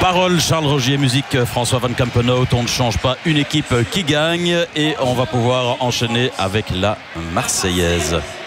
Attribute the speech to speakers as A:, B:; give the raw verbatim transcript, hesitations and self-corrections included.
A: Parole Charles Rogier, musique François Van Campenhout. On ne change pas une équipe qui gagne et on va pouvoir enchaîner avec la Marseillaise.